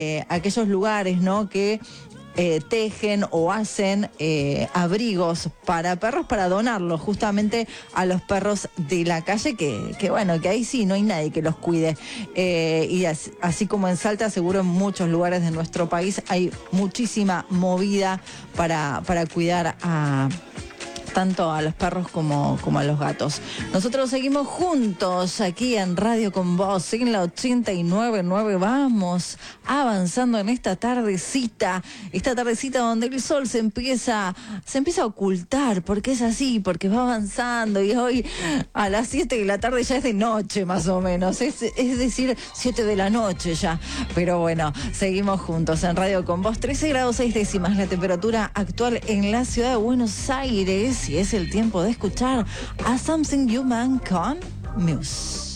aquellos lugares, ¿no?, que tejen o hacen abrigos para perros, para donarlos justamente a los perros de la calle, que bueno, que ahí sí no hay nadie que los cuide. Y así como en Salta, seguro en muchos lugares de nuestro país hay muchísima movida para cuidar tanto a los perros como a los gatos. Nosotros seguimos juntos aquí en Radio Con Vos, en la 89.9. Vamos avanzando en esta tardecita donde el sol se empieza a ocultar, porque es así, porque va avanzando, y hoy a las 7 de la tarde ya es de noche más o menos, es decir, 7 de la noche ya. Pero bueno, seguimos juntos en Radio Con Vos. 13 grados 6 décimas la temperatura actual en la ciudad de Buenos Aires. Y es el tiempo de escuchar a Something Human con Muse.